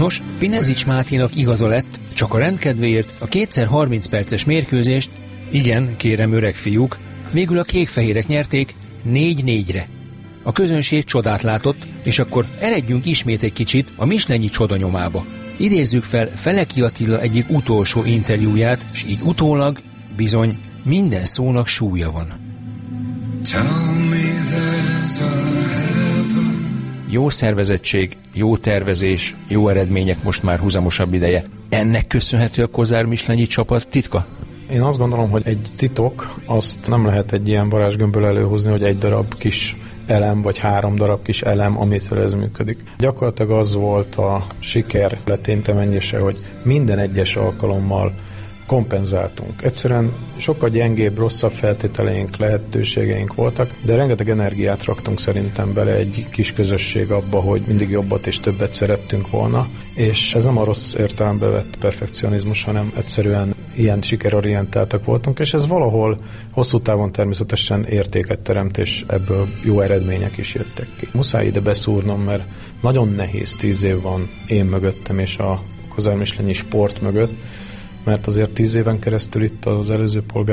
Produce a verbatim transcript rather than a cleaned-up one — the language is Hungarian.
Nos, Pinezics Máténak igaza lett, csak a rendkedvéért a kétszer harminc perces mérkőzést, igen, kérem öreg fiúk, végül a kékfehérek nyerték négy négyre. A közönség csodát látott, és akkor eredjünk ismét egy kicsit a mislenyi csodanyomába. Idézzük fel Feleki Attila egyik utolsó interjúját, és így utólag bizony minden szónak súlya van. Jó szervezettség, jó tervezés, jó eredmények most már húzamosabb ideje. Ennek köszönhető a Kozár-mislenyi csapat titka? Én azt gondolom, hogy egy titok, azt nem lehet egy ilyen varázsgömbből előhozni, hogy egy darab kis elem, vagy három darab kis elem, amitől ez működik. Gyakorlatilag az volt a siker letéteményese, hogy minden egyes alkalommal kompenzáltunk. Egyszerűen sokkal gyengébb, rosszabb feltételeink, lehetőségeink voltak, de rengeteg energiát raktunk szerintem bele egy kis közösség abba, hogy mindig jobbat és többet szerettünk volna, és ez nem a rossz értelembe vett perfekcionizmus, hanem egyszerűen ilyen sikerorientáltak voltunk, és ez valahol hosszú távon természetesen értéket teremt, és ebből jó eredmények is jöttek ki. Muszáj ide beszúrnom, mert nagyon nehéz tíz év van én mögöttem, és a Kozár-mislenyi sport mögött, mert azért tíz éven keresztül itt az előző polgár